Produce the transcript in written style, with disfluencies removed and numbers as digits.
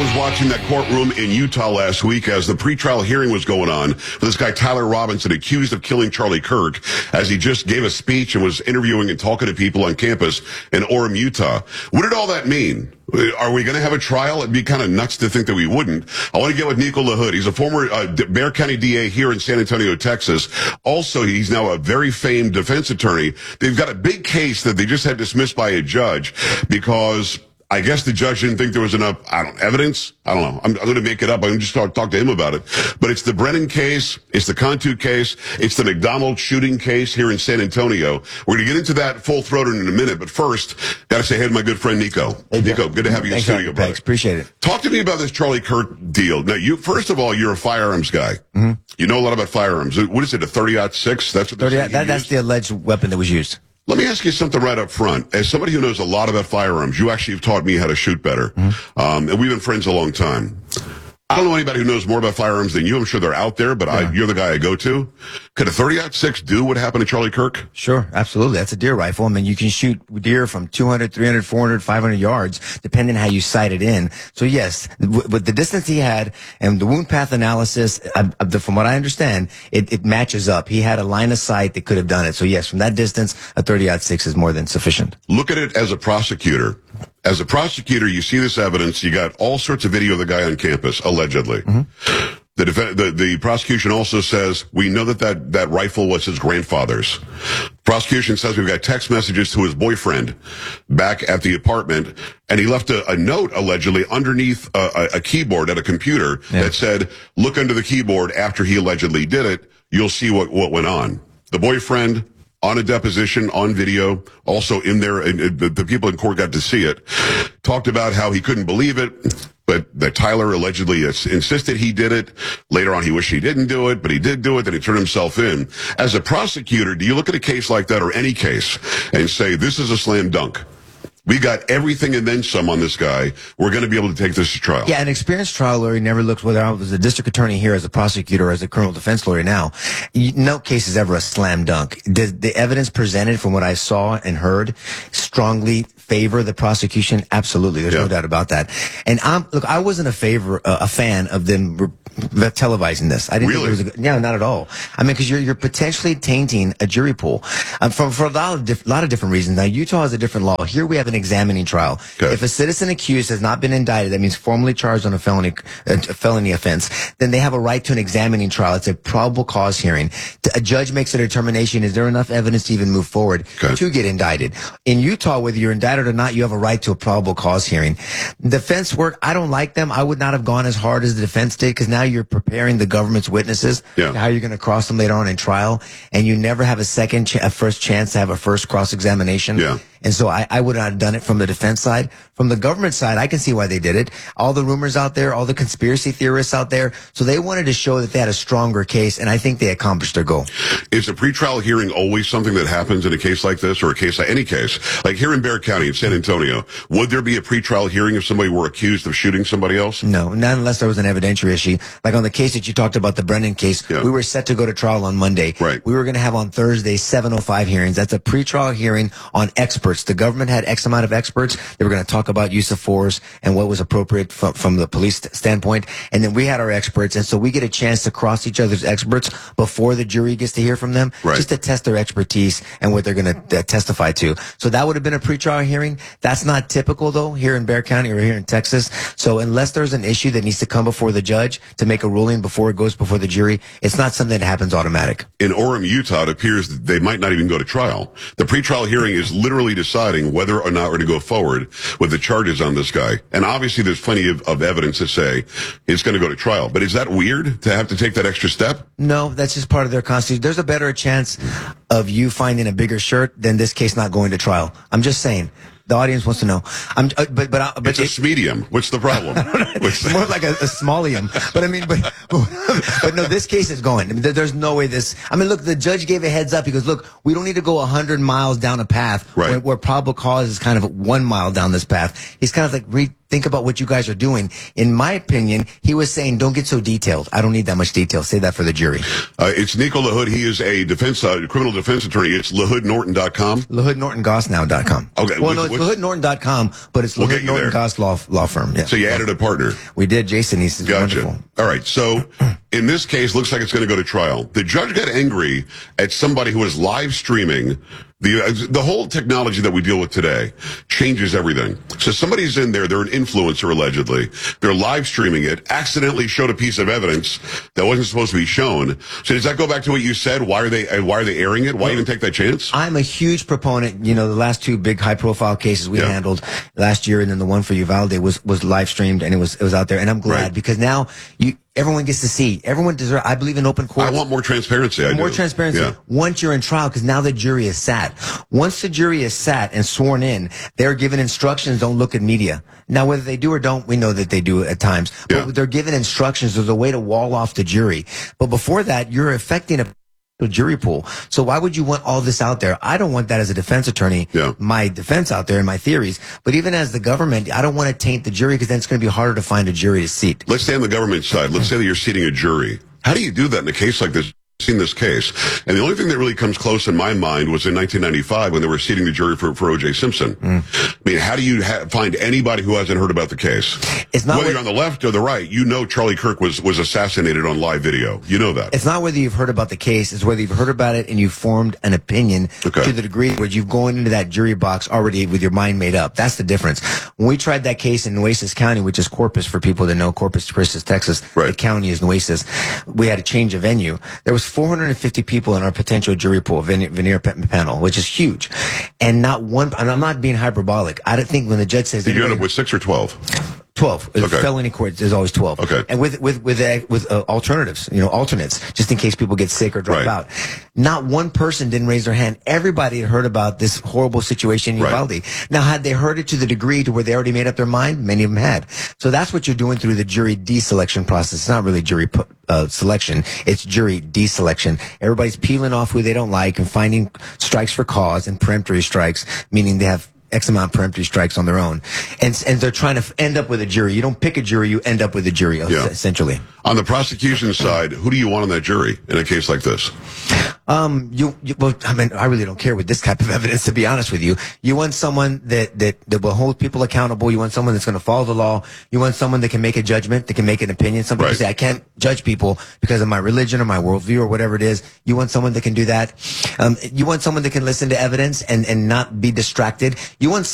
was watching that courtroom in Utah last week as the pretrial hearing was going on for this guy, Tyler Robinson, accused of killing Charlie Kirk, as he just gave a speech and was interviewing and talking to people on campus in Orem, Utah. What did all that mean? Are we going to have a trial? It'd be kind of nuts to think that we wouldn't. I want to get with Nico LaHood. He's a former Bexar County DA here in San Antonio, Texas. Also, he's now a very famed defense attorney. They've got a big case that they just had dismissed by a judge because I guess the judge didn't think there was enough, evidence. I don't know. I'm going to make it up. I'm just talk to him about it. But it's the Brennan case. It's the Cantu case. It's the McDonald shooting case here in San Antonio. We're going to get into that full-throated in a minute. But first, got to say hey to my good friend, Nico. Hey, Nico, good to have you in the studio, brother. Thanks. Appreciate it. Talk to me about this Charlie Kirk deal. Now, first of all, you're a firearms guy. Mm-hmm. You know a lot about firearms. What is it, a 30-06? That's what that's the alleged weapon that was used. Let me ask you something right up front. As somebody who knows a lot about firearms, you actually have taught me how to shoot better. Mm-hmm. And we've been friends a long time. I don't know anybody who knows more about firearms than you. I'm sure they're out there, but you're the guy I go to. Could a 30-06 do what happened to Charlie Kirk? Sure, absolutely. That's a deer rifle. I mean, you can shoot deer from 200, 300, 400, 500 yards, depending how you sight it in. So yes, with the distance he had and the wound path analysis, from what I understand, it matches up. He had a line of sight that could have done it. So yes, from that distance, a 30-06 is more than sufficient. Look at it as a prosecutor. As a prosecutor, you see this evidence. You got all sorts of video of the guy on campus, allegedly. Mm-hmm. The prosecution also says, we know that rifle was his grandfather's. Prosecution says we've got text messages to his boyfriend back at the apartment, and he left a note, allegedly, underneath a keyboard at a computer that said, look under the keyboard after he allegedly did it. You'll see what went on. The boyfriend, on a deposition, on video, also in there, and the people in court got to see it, talked about how he couldn't believe it, but that Tyler allegedly insisted he did it. Later on, he wished he didn't do it, but he did do it, then he turned himself in. As a prosecutor, do you look at a case like that, or any case, and say, this is a slam dunk? We got everything and then some on this guy. We're going to be able to take this to trial. Yeah, an experienced trial lawyer never looks, whether I was a district attorney here as a prosecutor or as a criminal defense lawyer now, no case is ever a slam dunk. The evidence presented from what I saw and heard strongly favor the prosecution? Absolutely. There's no doubt about that. And I wasn't a fan of them televising this. I didn't think it was not at all. I mean, because you're potentially tainting a jury pool for a lot of different reasons. Now, Utah has a different law. Here we have an examining trial. Okay. If a citizen accused has not been indicted, that means formally charged on a felony offense, then they have a right to an examining trial. It's a probable cause hearing. A judge makes a determination, is there enough evidence to even move forward to get indicted? In Utah, whether you're indicted or not, you have a right to a probable cause hearing. Defense work, I don't like them. I would not have gone as hard as the defense did, because now you're preparing the government's witnesses how you're going to cross them later on in trial, and you never have a first chance to have a first cross-examination. Yeah. And so I would not have done it from the defense side. From the government side, I can see why they did it. All the rumors out there, all the conspiracy theorists out there. So they wanted to show that they had a stronger case, and I think they accomplished their goal. Is a pretrial hearing always something that happens in a case like this, or a case like any case? Like here in Bexar County, in San Antonio, would there be a pretrial hearing if somebody were accused of shooting somebody else? No, not unless there was an evidentiary issue. Like on the case that you talked about, the Brennan case, we were set to go to trial on Monday. Right. We were going to have on Thursday 7:05 hearings. That's a pretrial hearing on experts. The government had X amount of experts. They were going to talk about use of force and what was appropriate from the police standpoint. And then we had our experts. And so we get a chance to cross each other's experts before the jury gets to hear from them, just to test their expertise and what they're going to testify to. So that would have been a pretrial hearing. That's not typical, though, here in Bexar County or here in Texas. So unless there's an issue that needs to come before the judge to make a ruling before it goes before the jury, it's not something that happens automatic. In Orem, Utah, it appears that they might not even go to trial. The pretrial hearing is literally deciding whether or not we're to go forward with the charges on this guy. And obviously there's plenty of evidence to say it's going to go to trial. But is that weird to have to take that extra step? No, that's just part of their constitution. There's a better chance of you finding a bigger shirt than this case not going to trial. I'm just saying. The audience wants to know. But it's a medium. What's the problem? It's more like a smallium. But I mean, but no, this case is going. I mean, there's no way this. I mean, look, the judge gave a heads up. He goes, look, we don't need to go 100 miles down a path where probable cause is kind of 1 mile down this path. He's kind of like think about what you guys are doing. In my opinion, he was saying, don't get so detailed. I don't need that much detail. Say that for the jury. It's Nico LaHood. He is a criminal defense attorney. It's LaHoodNorton.com. LaHoodNortonGoss.now.com. Okay. Well, no, it's LaHoodNorton.com, but it's LaHood Norton Goss law firm. Yeah. So you added a partner. We did. Jason, he's Gotcha. wonderful. All right. So in this case, looks like it's going to go to trial. The judge got angry at somebody who was live streaming. The whole technology that we deal with today changes everything. So somebody's in there, they're an influencer allegedly. They're live streaming it, accidentally showed a piece of evidence that wasn't supposed to be shown. So does that go back to what you said? Why are they airing it? Why even take that chance? I'm a huge proponent. The last two big high profile cases we handled last year, and then the one for Uvalde was live streamed and it was out there. And I'm glad because now everyone gets to see. Everyone deserves. I believe in open court. I want more transparency. More transparency once you're in trial, because now the jury is sat. Once the jury is sat and sworn in, they're given instructions. Don't look at media. Now, whether they do or don't, we know that they do at times. But they're given instructions. There's a way to wall off the jury. But before that, you're affecting a jury pool. So why would you want all this out there? I don't want that as a defense attorney, my defense out there and my theories. But even as the government, I don't want to taint the jury, because then it's going to be harder to find a jury to seat. Let's stay on the government side. Let's say that you're seating a jury. How do you do that in a case like this? Seen this case, and the only thing that really comes close in my mind was in 1995 when they were seating the jury for O.J. Simpson. I mean, how do you find anybody who hasn't heard about the case? It's not whether you're on the left or the right. Charlie Kirk was assassinated on live video. You know that. It's not whether you've heard about the case. It's whether you've heard about it and you've formed an opinion to the degree where you've gone into that jury box already with your mind made up. That's the difference. When we tried that case in Nueces County, which is Corpus for people that know Corpus Christi, Texas, the county is Nueces. We had a change of venue. There was 450 people in our potential jury pool, veneer panel, which is huge. And not one, and I'm not being hyperbolic. I don't think when the judge says... Did you end up with 6 or 12? 12. Felony court, there's always 12. Okay. And with alternatives, alternates, just in case people get sick or drop out. Not one person didn't raise their hand. Everybody had heard about this horrible situation in Uvalde. Now, had they heard it to the degree to where they already made up their mind? Many of them had. So that's what you're doing through the jury deselection process. It's not really jury selection. It's jury deselection. Everybody's peeling off who they don't like and finding strikes for cause and peremptory strikes, meaning they have X amount of peremptory strikes on their own. And they're trying to end up with a jury. You don't pick a jury, you end up with a jury, essentially. On the prosecution side, who do you want on that jury in a case like this? Well, I mean, I really don't care with this type of evidence, to be honest with you. You want someone that will hold people accountable. You want someone that's going to follow the law. You want someone that can make a judgment, that can make an opinion. Some people say, I can't judge people because of my religion or my worldview or whatever it is. You want someone that can do that. You want someone that can listen to evidence and not be distracted. You want